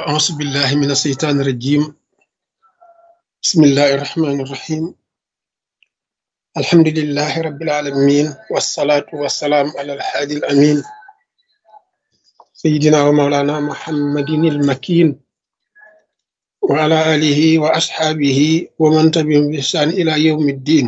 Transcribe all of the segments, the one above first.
أعوذ بالله من الشيطان الرجيم. بسم الله الرحمن الرحيم. الحمد لله رب العالمين، والصلاة والسلام على الحادي الأمين سيدنا ومولانا محمد المكين وعلى آله وأصحابه ومن تبعهم بإحسان إلى يوم الدين.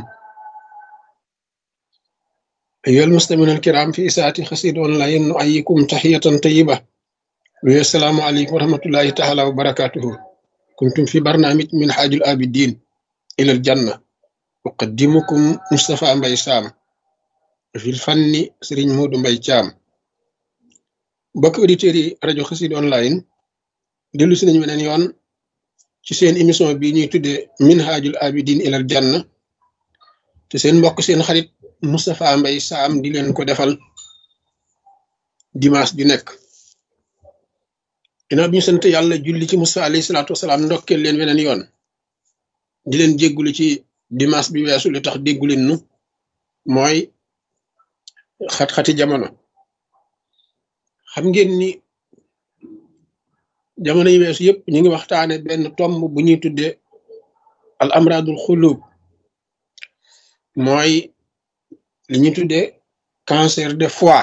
أيها المسلمون الكرام، في إساءة خسيد أونلاين نحييكم تحية طيبة، والسلام عليكم ورحمة الله تعالى وبركاته. كنتم في برنامج من حاج الآبدين إلى الجنة، أقدمكم مصطفى مباي سام، في الفن سرين مود مباي تام. بك أوديتيري راديو خسيد أونلاين، ديلو سي نيو بنين يون ci seen émission bi ñuy tuddee minhajul abidin ilal janna, te seen mbokk seen xarit Moustapha Mbaye Sam di leen ko defal dimanche ju nekk. ginnaaw bi ñu sant yàlla julli ci Musa alayhi salaatu wasalaam, ndokkeel leen weneen yoon di leen jéggulu ci dimanche bi weesu. li tax dégguleen nu mooy xat-xati jamono. xam ngeen ni jamono yi weesu yëpp ñu ngi waxtaane benn tomb bu ñuy tuddee al amradul xulub, mooy li ñuy tuddee cancer de foie.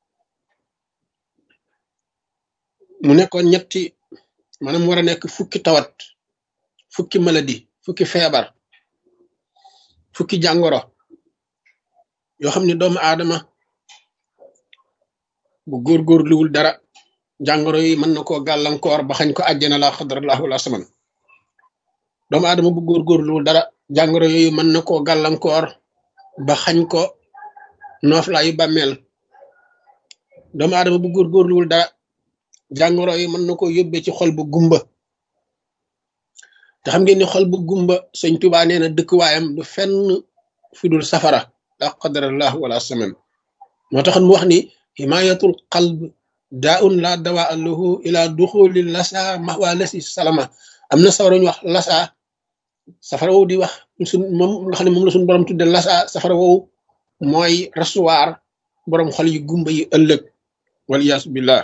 mu nekkoon ñetti, maanaam war a nekk fukki tawat, fukki maladie, fukki feebar, fukki jàngoro yoo xam ne doomu aadama bu góorgóorluwul dara jàngoro yi mën na koo gàllankoor ba xañ ko àjjana la xadrallahu wala saman. doomu aadama bu góorgóorluwul dara jàngoro yooyu mën na koo gàllankoor ba xañ ko nooflaayu bàmmeel. doomu aadama bu góorgóorluwul dara jàngoro yi mën na koo yóbbee ci xol bu gumba. te xam ngeen ni xol bu gumba sëñ Tuubaa nee na dëkkuwaayam du fenn fudul safara la qadarallahu wala saman. moo taxoon mu wax ni himayatul qalb daun la dawaa lahu ila duxuli lasa mahwa lasi salama. am na safara ñu wax lasa, safara woowu di wax suñ moom nga xam ne moom la suñ borom tudde lasa. safara woowu mooy rasuwaar borom xol yu gumba yi ëllëg, waliyaasu billah.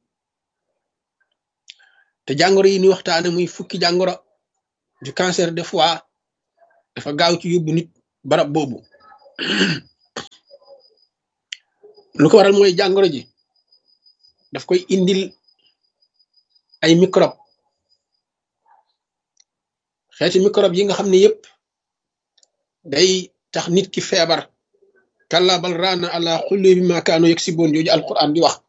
te jàngoro yi ni waxtaane muy fukki jàngoro du cancer de foie dafa gaaw ci yóbbu nit barab boobu. lu ko waral mooy jàngoro ji daf koy indil ay microbe, xeeti microbe yi nga xam ne yépp day tax nit ki feebar. kalla bal raana ala xulli bi ma kaanu yaksiboon jooju alquran di wax.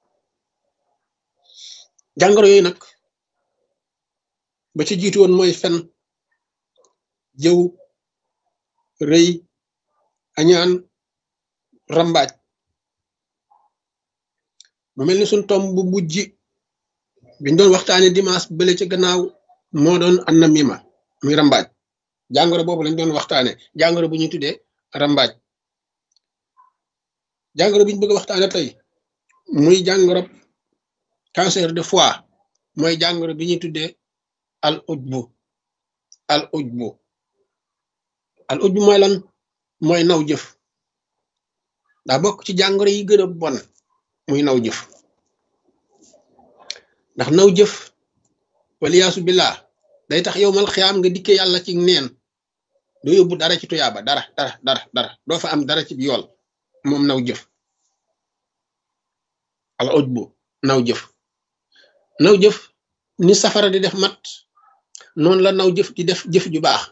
jàngoro yooyu nag ba ci jiitu woon mooy fen, jëw, rëy, añaan, rambaaj. mu mel ni suñ tomb bu mujj biñ doon waxtaane dimanche bële ca gannaaw moo doon annamima, muy rambaaj. jàngoro boobu lañ doon waxtaane, jàngoro bu ñuy tuddee rambaaj. jàngoro bi ñu bëgg a waxtaane tey muy jàngoro cancer de foie, mooy jàngoro bi ñuy tuddee al ujbu. al ujbu al ujbu mooy lan? mooy naw jëf. daa bokk ci jàngoro yi gën a bon, muy naw jëf. ndax naw jëf waliyaasu billah day tax yow mal xiyaam nga dikkee yàlla ci neen, doo yóbbu dara ci tuyaaba, dara doo fa am dara ci yool. moom naw jëf, al ujbu, naw jëf. naw jëf ni safara di def mat, noonu la naw jëf di def jëf ju baax.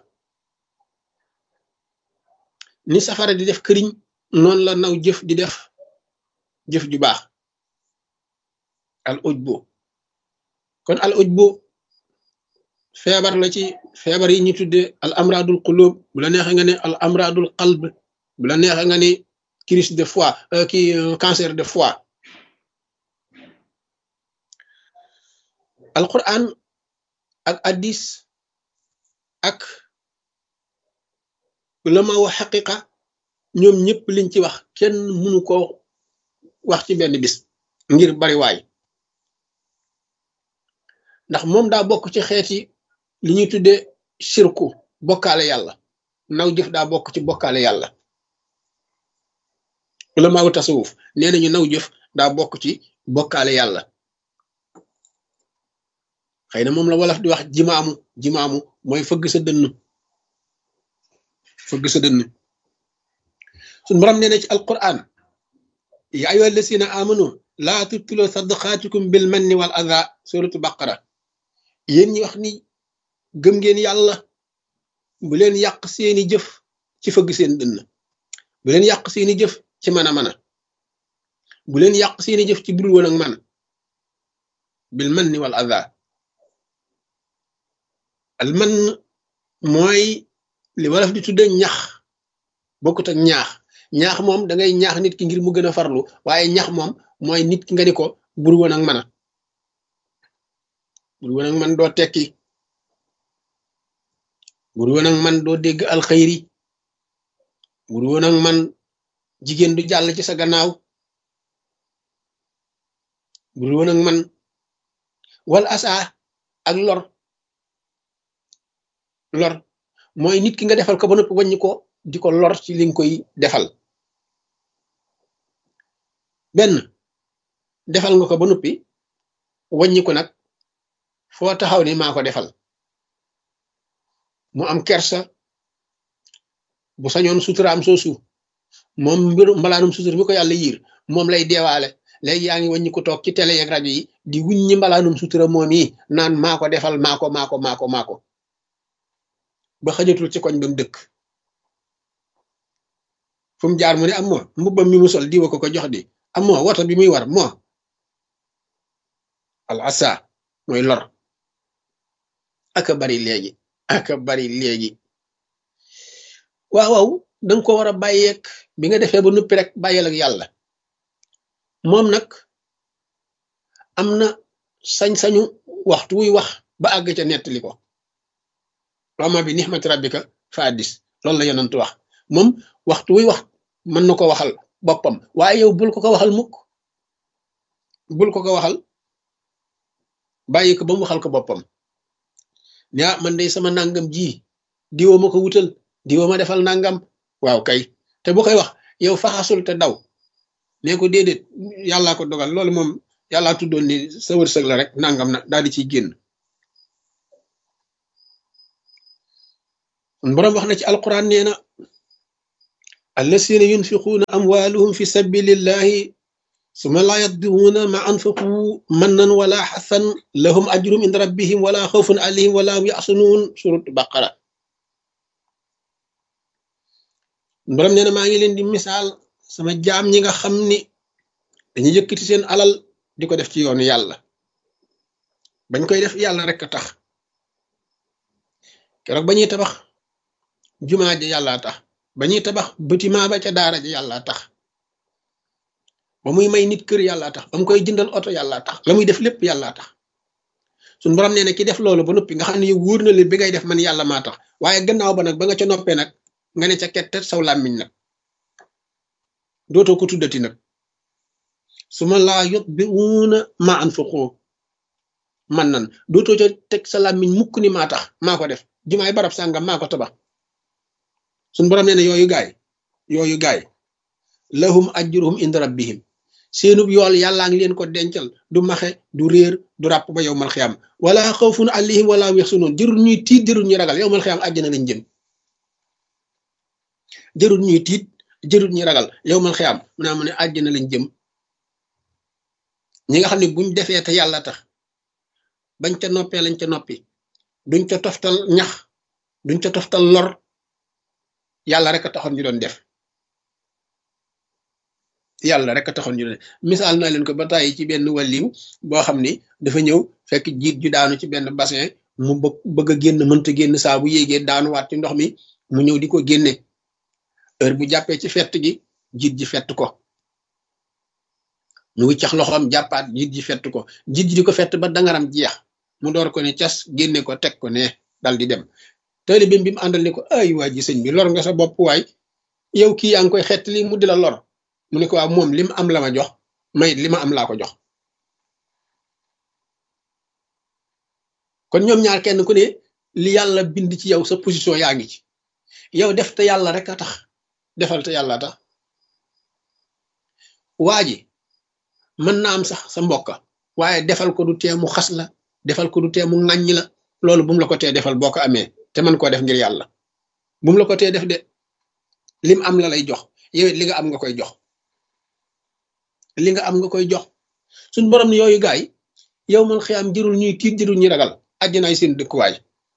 ni safara di def këriñ, noonu la naw jëf di def jëf ju baax. al ujbu kon al ujbu feebar la ci feebar yi ñu tudde al amradul qulub. bu la neexee nga ne al amradul qalb, bu la neexee nga ne crise de foie, cancer de foie. al quran ak addis ak ulama wa xaqiqa ñoom ñëpp liñ ci wax kenn mënu ko wax ci benn bis ngir bari waay. ndax moom daa bokk ci xeeti li ñuy tuddee shirku, bokkaale yàlla. naw jëf daa bokk ci bokkaale yàlla. ulama wu tasawuf nee nañu naw jëf daa bokk ci bokkaale yàlla. xëy na moom la wolof di wax jimaamu mooy fëgg sa dënn suñ borom nee na ci alquran ya ayyuha allasina amanu laa tubtilu sadaqaatikum bil manni wal adha suratu baqara yéen ñi wax ni gëm ngeen yàlla bu leen yàq seeni jëf ci fëgg seen dënn bu leen yàq seeni jëf ci mën a bu leen yàq seeni jëf ci budul woon ak man bil manni wal adha al man mooy li wolof di tudde ñax bokkut ak ñaax moom da ngay ñaax nit ki ngir mu gën a farlu waaye ñax moom mooy nit ki nga ni ko bur woon ak man doo tekki bur woon ak man doo dégg alxayri bur woon ak man jigéen du jàll ci sa gannaaw bur woon ak man wal asa ak lor mooy nit ki nga defal ko ba noppi wàññi ko di ko lor ci li nga koy defal benn defal nga ko ba noppi wàññi ko nag foo taxaw ni maa ko defal mu am kersa bu sañoon suturaam soosu moom mbalaanum sutur mi ko yàlla yiir moom lay deewaale léegi yaa ngi wàññi ko toog ci télé yeeg rajo yi di wuññi mbalaanum sutura moom yi naan maa ko defal maa ko ba xajatul ci koñ ba mu dëkk fu mu jaar mu ne am moo mbubbam mi mu sol diwa ko jox di am moo woto bi muy war moo al asa mooy lor aka bari léegi waaw danga ko war a bàyyeek bi nga defee ba nuppi rek bàyyeel ak yàlla moom nag am na sañ-sañu waxtu wuy wax ba àgg ca nettali ko wama bi nixmati rabbika fa addis loolu la yonent wax moom waxtu wuy wax mën na ko waxal boppam waaye yow bul ko waxal mukk bul ko waxal bàyyi ko ba mu waxal ko boppam ne man day sama nangam ji diwoo ma ko wutal diwoo ma defal nangam waaw kay te bu koy wax yow faxasul te daw nee ko déedéet yàllaa ko dogal loolu moom yàllaa tuddoon ni sa wërsëg la rek nangam na daal di ciy génn boroom wax na ci alquran nee na allasina yunfiquuna amwaaluhum fi sabilillahi summa laa yatbi'uuna ma anfaqu mannan wala xasan lahum ajrum inda rabbihim wala xawfun alayhim wala hum yaxsunuun surat baqara boroom nee na maa ngi leen di misaal sama jaam ñi nga xam ni dañu yëkkati seen alal di ko def ci yoonu yàlla bañ koy def yàlla rek a tax keroog ba ñuy tabax jumaa ji yàlla tax ba ñuy tabax bâtiment ba ca daara ji yàlla tax ba muy may nit kër yàlla tax ba mu koy jëndal oto yàlla tax la muy def lépp yàlla tax suñu borom nee na ki def loolu ba noppi nga xam ne yow wóor na leen bi ngay def man yàlla maa tax waaye gannaaw ba nag ba nga ca noppee nag nga ne ca kettet saw làmmiñ nag dootoo ko tuddati nag su ma laa yutbi'uuna ma anfaqu man nan dootoo ca teg sa làmmiñ mukk ni maa tax maa ko def jumaay barab sàngam maa ko tabax suñu borom nee na yooyu gaay lahum ajruhum inda rabbihim seenub yool yàllaa ngi leen ko dencal du maxe du réer du ràpp ba yowmal xiyaam wala xawfun alayhim wala hum yaxsunuun jërul ñuy tiit jërul ñuy ragal yowmal xiyaam àjjana lañ jëm jërul ñuy tiit jërul ñuy ragal yowmal xiyaam mu ne àjjana lañ jëm ñi nga xam ne buñ defee te yàlla tax bañ ca noppee lañ ca noppi duñ ca toftal ñax duñ ca toftal lor yàlla rek a taxoon ñu doon def misaal naa leen ko ba tàyyi ci benn wàlliw boo xam ni dafa ñëw fekk jiit ju daanu ci benn bassin mu bëgg a génn mënta génn saa bu yéegee daanuwaat ci ndox mi mu ñëw di ko génne heure bu jàppee ci fett gi jiit ji fett ko mu wiccax loxoom jàppaat jiit ji fett ko jiit ji di ko fett ba dangaram jeex mu door ko ne cas génne ko teg ko ne dal di dem taalibeem bi mu àndal ne ko ay waa ji sëñ bi lor nga sa bopp waay yow kii yaa ngi koy xett li mu di la lor mu ne ko waaw moom li mu am la ma jox may li ma am laa ko jox kon ñoom ñaar kenn ku ne li yàlla bind ci yow sa position yaa ngi ci yow def te yàlla rek a tax defal te yàlla tax waa ji mën na am sax sa mbokka waaye defal ko du tee mu xas la defal ko du tee mu ŋàññi la loolu bu mu la ko tee defal boo ko amee te mën koo def ngir yàlla bu mu la ko tee def de lim am la lay jox yow it li nga am nga koy jox li nga am nga koy jox suñ borom ne yooyu gaay yow man xiyaam jërul ñuy tiit jërul ñuy ragal àjjanaay seen dëkkuwaay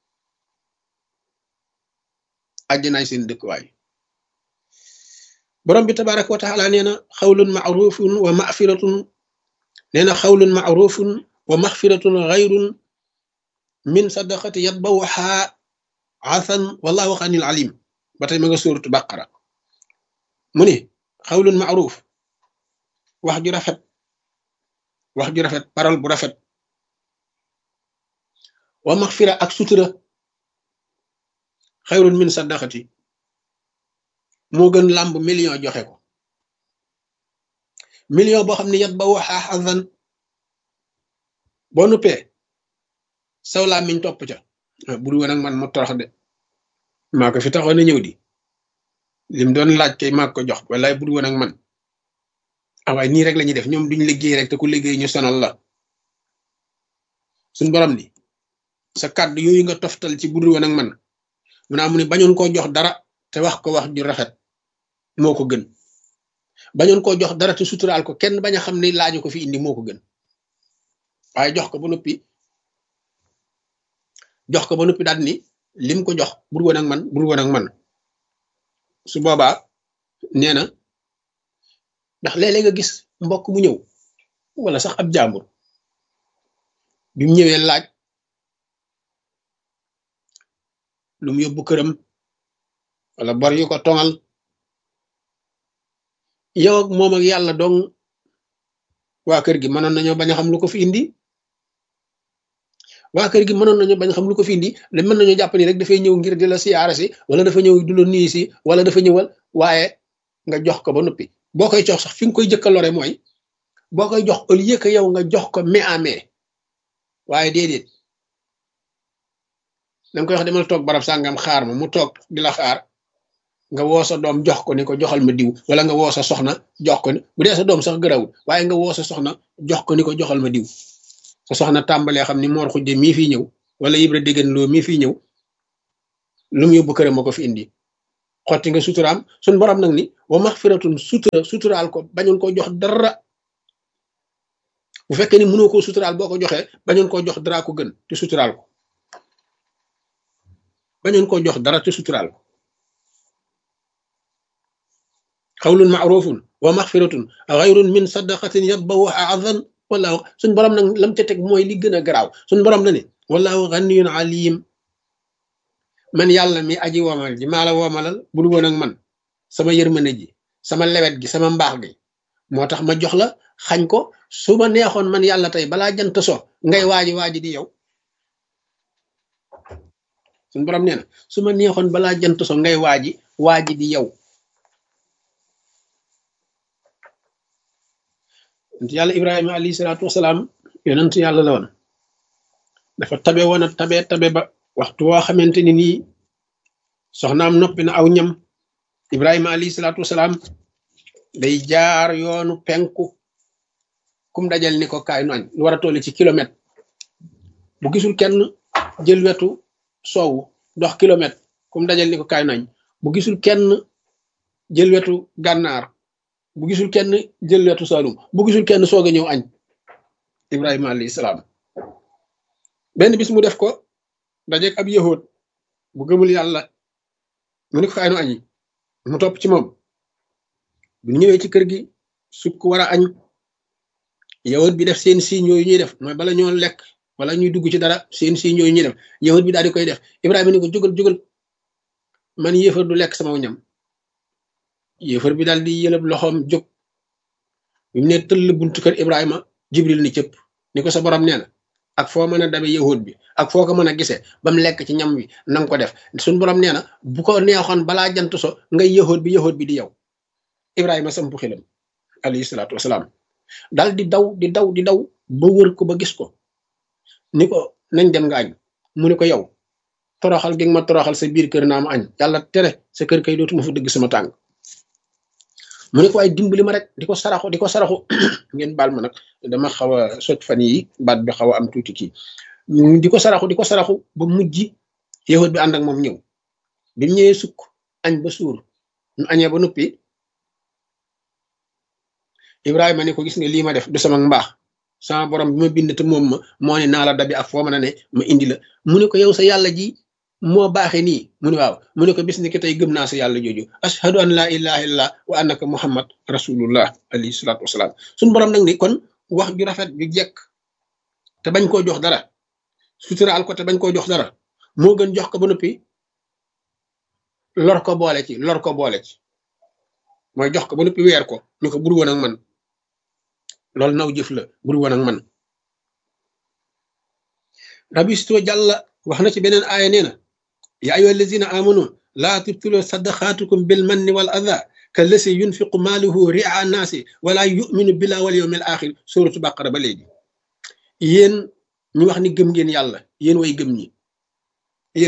àjjanaay seen dëkkuwaay borom bi tabaraka wa taala nee na xawlun maarufun wa maxfiratun nee na xawlun maarufun wa maxfiratun xayrun min sadaqati yatbawha asan wallahu xanil alim ba tey ma nga suuratu baqara mu ne xawlun maaruf wax ju rafet parole bu rafet wa maxfira ak sutura xayrun min sadaqati moo gën làmb million joxe ko million boo xam ne yatbawha asan boo nuppee saw làmmiñ topp ca bu dul woon ak man mu torox de maa ko fi taxoon na ñëw di lim doon laaj kay maa ko jox wallaay bu dul woon ak man waaye nii rek la ñuy def ñoom duñ liggéey rek te ku liggéey ñu sonal la suñ borom ni sa kàddu yooyu nga toftal ci bu dul woon ak man mu naa mu ne bañoon koo jox dara te wax ko wax ju rafet moo ko gën bañoon koo jox dara te suturaal ko kenn bañ a xam ne laaju ko fi indi moo ko gën waaye jox ko ba noppi daal ni lim ko jox bur woon ak man su boobaa nee na ndax léeg-léeg nga gis mbokk mu ñëw wala sax ab jàmbur bi mu ñëwee laaj lu mu yóbbu këram wala bor yu ko tongal yow ak moom ak yàlla dong waa kër gi mënoon nañoo bañ a xam lu ko fi indi waa kër gi mënoon nañu bañ xam lu ko fi indi le mën nañu jàpp ni rek dafay ñëw ngir di la siyaara si wala dafa ñëw du la nuyu si wala dafa ñëwal waaye nga jox ko ba noppi boo koy jox sax fi nga koy jëkka lore mooy boo koy jox au lieu que yow nga jox ko main à main waaye déedéet danga koy wax demal toog barab sàngam xaar ma mu toog di la xaar nga woo sa doom jox ko ni ko joxal ma diw wala nga woo sa soxna jox ko ni bu dee sa doom sax gërawul waaye nga woo sa soxna jox ko ni ko joxal ma diw sa soxna tàmbalee xam ni Mor Xujje mii fii ñëw wala Ibra Déggan Loo mii fii ñëw lu mu yóbbu këram ma ko fi indi xotti nga suturaam suñ borom nag ni wa maxfiratun suturaal ko bañoon koo jox dara bu fekkee ni mënoo koo suturaal boo ko joxee bañoon koo jox dara ko gën te suturaal ko bañoon koo jox dara te suturaal ko xawlun maarufun wa maxfiratun xayrun min sadaqatin yatbawha azan wallahu suñ borom nag lam ca teg mooy li gën a garaaw suñ borom na ne wallahu ganiyun alim man yàlla mi aji woomal ji maa la woomalal bu dul woon ak man sama yërmande ji sama lewet gi sama mbaax gi moo tax ma jox la xañ ko su ma neexoon man yàlla tey balaa jant so ngay waaji di yow suñ borom nee na su ma neexoon balaa jant so ngay waaji di yow yàlla Ibrahima alayhi salaatu wasalaam yonent yàlla la woon dafa tabe woon a tabe ba waxtu woo xamante ni nii soxnaam noppi na aw ñam Ibrahima alayhi salaatu wasalaam day jaar yoonu penku kum dajal ni ko kaay nu añ lu war a toll ci kilomètre bu gisul kenn jël wetu soowu dox kilomètre kum dajal ni ko kaay nu añ bu gisul kenn jël wetu gànnaar bu gisul kenn jël wetu Saalum bu gisul kenn soog a ñëw añ Ibrahima alayhi salaam benn bis mu def ko dajeeg ab yahood bu gëmul yàlla mu ni ko kaay nu añi mu topp ci moom bu ñëwee ci kër gi sukk war a añ yahood bi def seen signe yooyu ñuy def mooy bala ñoo lekk wala ñuy dugg ci dara seen signe yooyu ñuy def yahood bi daal di koy def Ibrahima ni ko jógal man yéefar du lekk sama ñam yéefar bi daal di yëlëb loxoom jóg bi mu ne tëll buntu kër Ibrahima Jibril ni cëpp ni ko sa borom nee na ak foo mën a dabe yahood bi ak foo ko mën a gisee ba mu lekk ci ñam wi nanga ko def suñ borom nee na bu ko neexoon balaa jant so ngay yahood bi di yow Ibrahima sampu xelam alayhi salaatu wasalaam daal di daw ba wër ko ba gis ko ni ko nañ dem nga añ mu ni ko yow toroxal gi nga ma toroxal sa biir kër naa ma añ yàlla tere sa kër kay dootuma fa dëgg sama tànk mu ne ko waaye dimbali ma rek di ko saraxu ngeen baal ma nag dama xaw a soj fan yi baat bi xaw a am tuuti kii di ko saraxu ba mujj yahut bi ànd ak moom ñëw bi mu ñëwee sukk añ ba suur ñu añee ba noppi Ibrahima ne ko gis nga lii ma def du sama mbaax sama borom bi ma bind te moom ma moo ne naa la dabi ak foo mën a ne ma indi la mu ne ko yow sa yàlla ji moo baaxee nii mu ne waaw mu ne ko bis ni ki tey gëm naa sa yàlla jooju ashhadu an laa ilaha illallah wa annaka muhammad rasulullah alayhi salaatu wasalaam suñu borom nag ni kon wax ju rafet ju jekk te bañ koo jox dara suturaal ko te bañ koo jox dara moo gën jox ko ba noppi lor ko boole ci mooy jox ko ba noppi weer ko ñu ko bur woon ak man loolu naw jëf la bur woon ak man rabisto jàlla wax na ci beneen aaya nee na ya ayyuha allazina amanu laa tubtilu sadaqaatukum bil manni wal adha kallasi yunfiqu maaluhu ria naasi wala yuminu billah wal yawmil axir suratu baqara ba léegi yéen ñu wax ni gëm ngeen yàlla yéen way gëm ñi yéen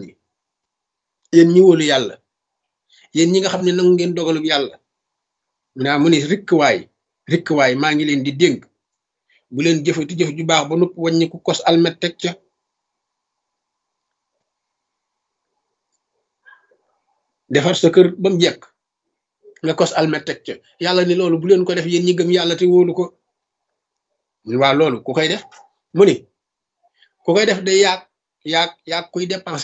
ñi wóolu yàlla yéen ñi nga xam ne nangu ngeen dogalub yàlla mu ne rikk waay maa ngi leen di dénk bu leen jëfati jëf ju baax ba nupp wàññi ku kos almet teg ca defar sa kër ba mu jekk nga kos almet teg ca yàlla ni loolu bu leen ko def yéen ñi gëm yàlla te wóolu ko waa loolu ku koy def mu ni ku koy def day yaag kuy dépenser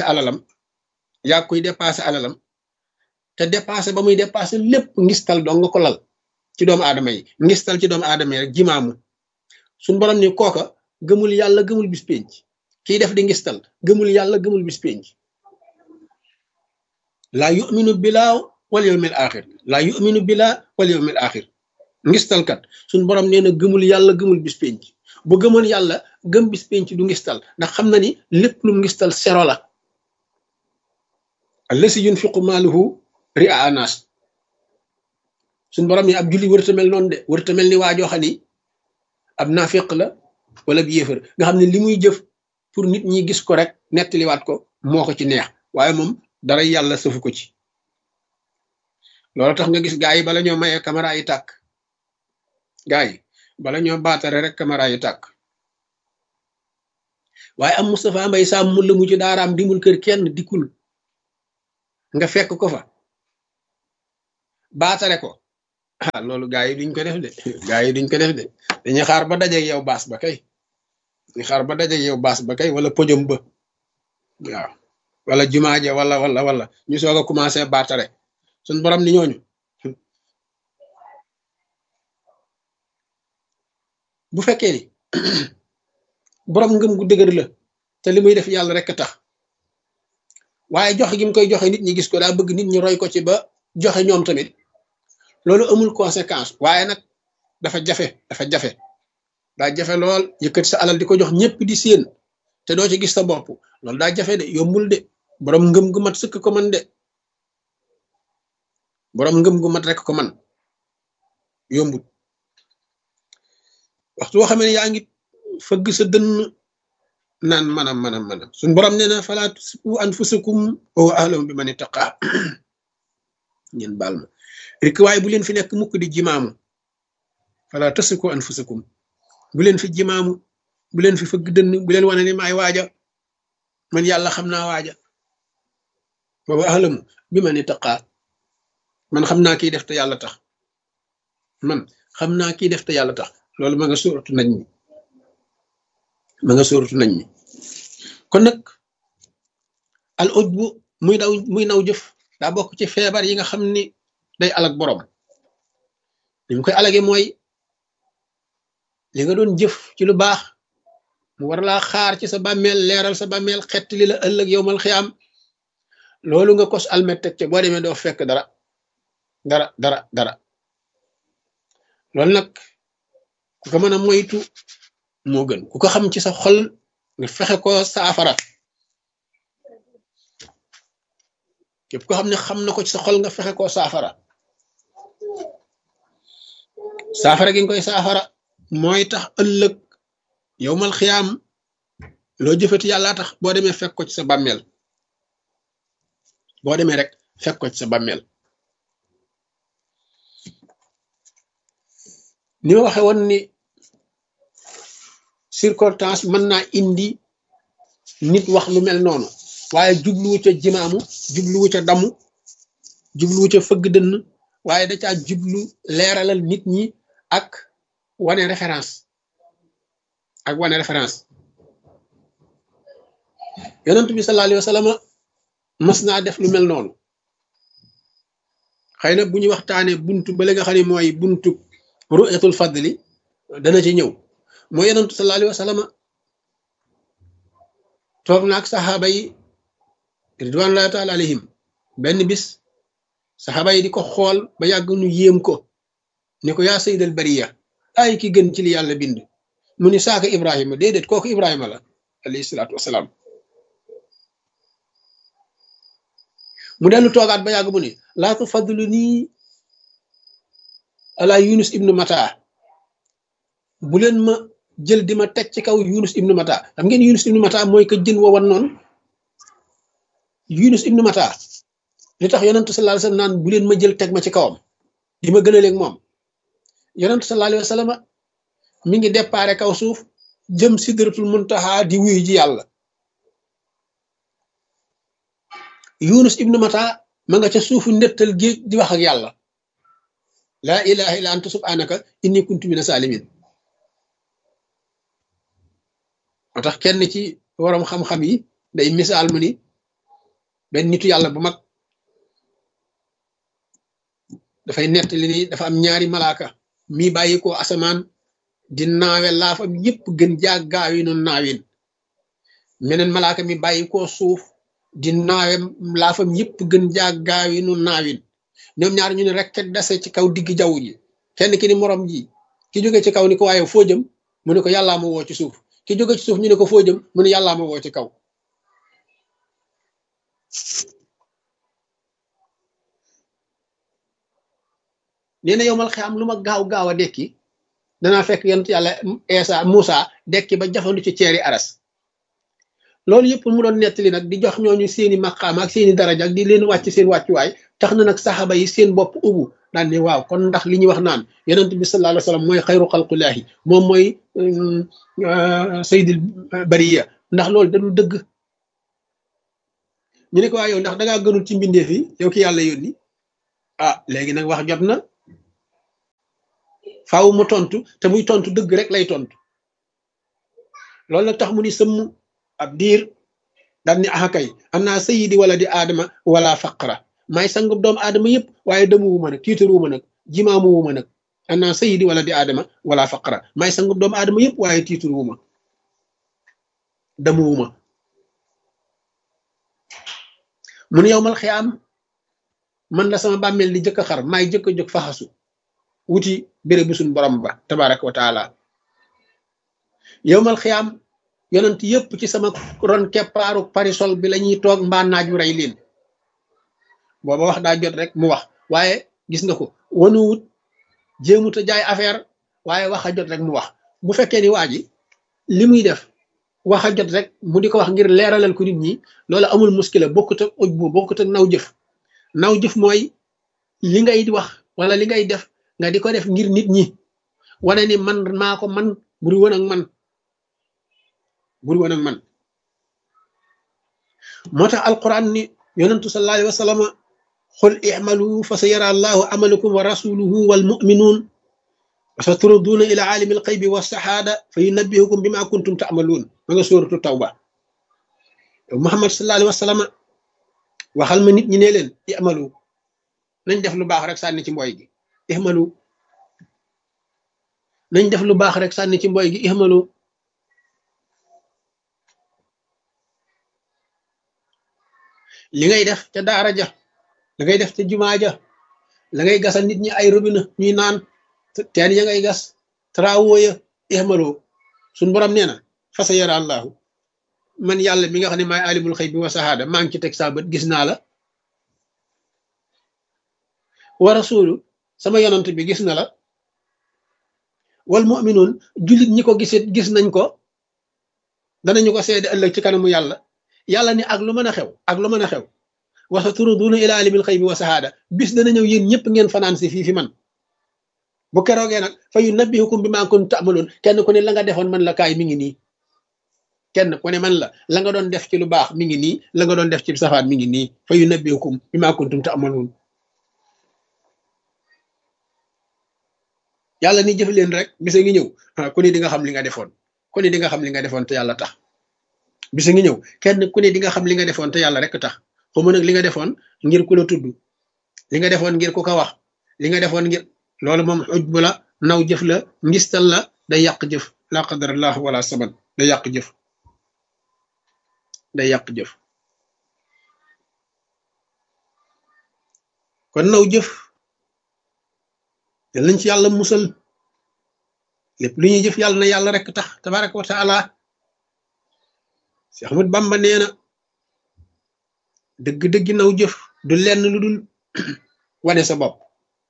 alalam te dépenser ba muy dépenser lépp ngistal dong nga ko lal ci doomu aadama yi ngistal ci doomu aadama yi rek jimaamu suñ borom ni kooka gëmul yàlla gëmul bis penc kiy def di ngistal gëmul yàlla gëmul bis penc laa yuminu billah wal yawmil axir ngistalkat suñ borom nee na gëmul yàlla gëmul bis penc bu gëmul yàlla gëm bis penc du ngistal ndax xam na ni lépp lu ngistal sero la allasi yunfiqu maaluhu ria nas suñ borom ni ab julli wërta mel noonu de wërta mel ni waajoo xam ni ab naafiq la wala bi yéefar nga xam ne li muy jëf pour nit ñi gis ko rek nettaliwaat ko moo ko ci neex waaye moom dara yàlla sëfu ko ci loolu tax nga gis gaa yi bala ñoo mayee caméra yi tàkk gaa yi bala ñoo baatare rek caméra yi tàkk waaye am Moustapha Mbaye Sam mu la mu ci daaraam dimul kër kenn dikkul nga fekk ko fa baatare ko loolu gaa yi duñ ko def de dañuy xaar ba dajeeg yow baas ba kay wala podium ba waaw wala jumaaje wala ñu soog a commencé baatare suñ borom ni ñooñu bu fekkee ni borom ngëm gu dëgër la te li muy def yàlla rek tax waaye joxe gi mu koy joxe nit ñi gis ko daa bëgg nit ñi roy ko ci ba joxe ñoom tamit loolu amul conséquence waaye nag dafa jafe daa jafe lool yëkkati sa alal di ko jox ñëpp di séen te doo ci gis sa bopp loolu daa jafe de yombul de borom ngëm gu mat sëkk ko man de borom ngëm gu mat rek ko man yombul waxtu woo xam ne yaa ngi fëgg sa dënn naan manam suñ borom nee na falaa tusrifu anfusakum wa huwa a'lamu biman ittaqa ngeen baal ma rek waaye bu leen fi nekk mukk di jimaamu falaa tusrifu anfusakum bu leen fi jimaamu bu leen fi fëgg dënn bu leen wane ni maay waaja man yàlla xam naa waaja wa huwa a'lamu biman ittaqa man xam naa kiy def te yàlla tax loolu ma nga sóoratu nañ mi kon nag al ujbu muy naw jëf daa bokk ci feebar yi nga xam ni day alag borom li mu koy alage mooy li nga doon jëf ci lu baax mu war laa xaar ci sa bàmmeel leeral sa bàmmeel xett li la ëllëg yowmal xiyaam loolu nga kos almet teg ca boo demee doo fekk dara loolu nag ku ko mën a moytu moo gën ku ko xam ci sa xol nga fexe ko saafara képp ko xam ne xam na ko ci sa xol nga fexe koo saafara gi nga koy saafara mooy tax ëllëg yowmal xiyaam loo jëfati yàlla tax boo demee fekk ko ci sa bàmmeel ni ma waxe woon ni circonstance mën naa indi nit wax lu mel noonu waaye jubluwu ca jimaamu jubluwu ca damu jubluwu ca fëgg dënn waaye da caa jublu leeralal nit ñi ak wane référence yonent bi sallallahu alayhi wa sallam mas naa def lu mel noonu xëy na bu ñu waxtaanee buntu ba la nga xam ne mooy buntu ru'yatul fadli dana ci ñëw mooy yonent sallallahu alayhi wa sallam toog naag saxaaba yi ridwanullahi taala alayhim benn bis saxaaba yi di ko xool ba yàgg nu yéem ko ni ko yaa sayyidal bariya ay ki gën ci li yàlla bind mu ni saaka Ibrahima déedéet kooku Ibrahima la alayhi salaatu wasalaam mu dellu toogaat ba yàgg mu ni laa tufaddilu nii ala Yunus ibnu Mata bu leen ma jël di ma teg ci kaw Yunus ibnu Mata xam ngeen Yunus ibnu Mata mooy ka jën wowan noonu Yunus ibnu Mata li tax yonent sallallahu alayhi wa sallam naan bu leen ma jël teg ma ci kawam di ma gënaleeg moom yonent sallallahu alayhi wa sallam mi ngi déparé kaw suuf jëm sidratul muntaha di wuyu ji yàlla Yunus ibnu Mata ma nga ca suufu ndettal géej di wax ak yàlla laa ilaha illa anta subhanaka inni kuntu mina salimin moo tax kenn ci waroom xam-xam yi day misaal mu ni benn nitu yàlla bu mag dafay nettali ni dafa am ñaari malaaka mi bàyyi ko asamaan di naawe laafam yépp gën jaag gaawi nu naawin meneen malaaka mi bàyyi ko suuf di naawe laafam yépp gën jaag gaawi nu naawin ñoom ñaar ñu ne rek dase ci kaw digg jaww ji kenn ki ni morom ji ki jóge ci kaw ni ko waaye foo jëm mu ne ko yàllaa ma woo ci suuf ki jóge ci suuf ñu ne ko foo jëm mu ne yàllaa ma woo ci kaw nee na yowmal xiyaam lu ma gaaw a dekki danaa fekk yonent yàlla Eesa Muusa dekki ba jafandu ci ceeri aras loolu yëpp mu doon nettali nag di jox ñooñu seeni maqaam ak seeni daraja ak di leen wàcc seen wàccuwaay tax na nag saxaaba yi seen bopp ubbu daan ne waaw kon ndax li ñuy wax naan yonent bi sallallahu alayhi wa sallam mooy xayru xalqulaahi moom mooy sayyidul bariya ndax loolu da du dëgg ñu ne ko waa yow ndax dangaa gënul ci mbindeef yi yow ki yàlla yónni ah léegi nag wax jot na faaw mu tontu te muy tontu dëgg rek lay tontu loolu nag tax mu ni sëmm ab diir daal ni axakay am naa sayidi wala di aadama wala faqra maay sangub doomu aadama yëpp waaye demu wuma nag tiitaru wuma nag jimaamu wuma nag am naa sayidi wala di aadama wala faqra maay sangub doomu aadama yëpp waaye tiitaru wuma demu wuma mun yowmal xiyaam man la sama bàmmeel di jëkk a xar maay jëkk a jóg faxasu wuti béré bu suñ borom ba tabaraka wa taala yowmal xiyaam yonent yépp ci sama ron keppaaru parisol bi la ñuy toog mbaa naaj wu rey leen booba wax daa jot rek mu wax waaye gis nga ko wanuwut jéemut a jaay affaire waaye wax a jot rek mu wax bu fekkee ni waa ji li muy def wax a jot rek mu di ko wax ngir leeralal ko nit ñi loolu amul muskila bokkut ak uj bu bokkut ak naw jëf mooy li ngay di wax wala li ngay def nga di ko def ngir nit ñi wane ni man maa ko man buri woon ak man moo tax alquran ni yonentu sallallahu alayhi wa sallam xul i'malu fa sa yara allahu amalakum wa rasuluhu wal mu'minun wa sa turaduna ila alimi alxaybi wa sahaada fa yunabbihukum bima kuntum ta'malun ma nga sóoratu tawba yow Muhammad sallallahu alayhi wa sallam waxal ma nit ñi ne leen i'malu nañ def lu baax rek sànni ci mboy gi i'malu nañ def lu baax rek sànni ci mboy gi i'malu li ngay def ca daara ja la ngay def ca jumaa ja la ngay gasal nit ñi ay robinet ñuy naan teen ya ngay gas travaux ya ihmaloo suñ borom nee na fa sa yara allahu man yàlla mi nga xam ne maay alimul xëy bi wa sahaada maa ngi ci teg saa bët gis naa la wa rasulu sama yonant bi gis na la wal mu'minun jullit ñi ko gisit gis nañ ko danañu ko seede ëllëg ci kanamu yàlla ni ak lu mën a xew wa sa turaduna ila alimil xëy bi wa sahaada bis dana ñëw yéen ñëpp ngeen fanaan si fii fi man bu keroogee nag fa yunabbihukum bima kuntum ta'malun kenn ku ne la nga defoon man la kaay mi ngi nii kenn ku ne man la nga doon def ci lu baax mi ngi nii la nga doon def ci safaan mi ngi nii fa yunabbiukum bimaa kuntum ta'maluun yàlla ni jëf leen rek bisa ngi ñëw ku ne di nga xam li nga defoon ku ne di nga xam li nga defoon te yàlla tax bisa ngi ñëw kenn ku ne di nga xam li nga defoon te yàlla rek tax xamu nag li nga defoon ngir ku la tudd li nga defoon ngir ku ko wax li nga defoon ngir loolu moom ujbu la naw jëf la ngistal la day yàq jëf la qadarallah wala saban day yàq jëf day yàq jëf kon naw jëf yal nañ ci yàlla musal lépp lu ñuy jëf yàlla na yàlla rek tax tabaraka wa taala Cheikh Ahmad Bamba nee na dëgg-dëgg naw jëf du lenn lu dul wane sa bopp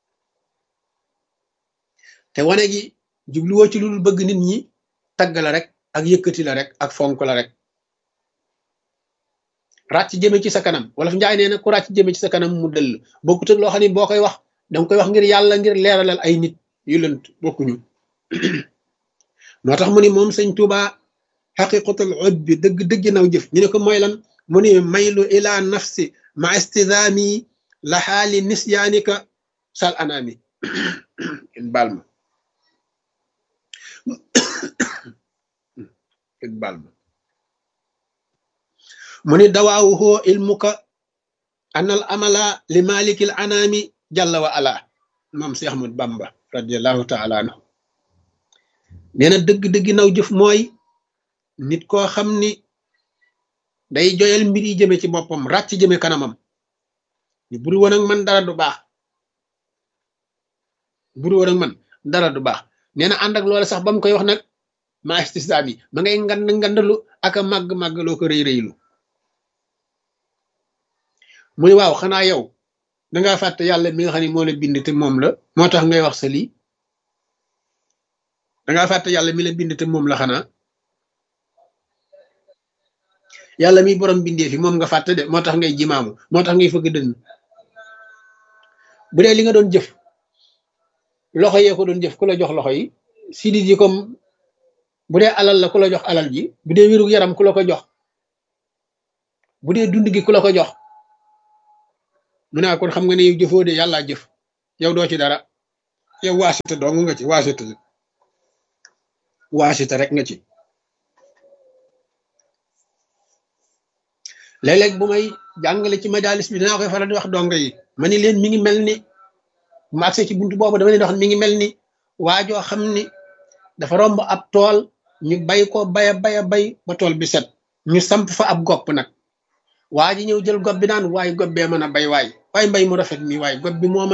te wane gi jubluwoo ci lu dul bëgg nit ñi tagg la rek ak yëkkati la rek ak fonk la rek ràcc jëme ci sa kanam wala fi njaay nee na ku ràcc jëme ci sa kanam mu dëll bokkut ak loo xam ne boo koy wax danga koy wax ngir yàlla ngir leeralal ay nit yu lënt bokkuñu moo tax mu ni moom sëñ Tuuba xaqiqatul ujbi dëgg naw jëf ñu ne ko mooy lan mu ni maylu ila nafsi ma istidaami la xaali nisyaanika sal anaami baal ma baal ma mu ni dawaawuhu ilmuka anal amala li malikil anaami jalla wa ala moom Seex Ahmadu Bamba radiallahu taala anhu nee na dëgg naw jëf mooy nit koo xam ni day joyal mbir yi jëme ci boppam ràcc jëme kanamam ni buru woon ak man dara du baax buru woon ak man dara du baax nee na ànd ak loolu sax ba mu koy wax nag ma istisdaam yi ma ngay ngandalu ak a màgg loo ko rëy-rëylu mu ne waaw xanaa yow dangaa fàtte yàlla mi nga xam ne moo la bind te moom la moo tax ngay wax sa lii dangaa fàtte yàlla mi la bind te moom la xanaa yàlla mi borom bindee fi moom nga fàtte de moo tax ngay jimaamu moo tax ngay fëgg dënn bu dee li nga doon jëf loxo yee ko doon jëf ku la jox loxo yi sidit yi comme bu dee alal la ku la jox alal ji bu dee wéru yaram ku la ko jox bu dee dund gi ku la ko jox mu ne kon xam nga ne yow jëfoo de yàllaa jëf yow doo ci dara yow waasita dong nga ci waasita rek nga ci léeg-léeg bu may jàngale ci majalis bi dinaa koy faral di wax donga yi ma ni leen mi ngi mel ni bu ma agsee ci buntu boobu dama leen wax mi ngi mel ni waajoo xam ni dafa romb ab tool ñu bay ko bay ba tool bi set ñu samp fa ab gopp nag waa ji ñëw jël gopp bi naan waaye gopp bee mën a bay waay mbay mu rafet mi waay gopp bi moo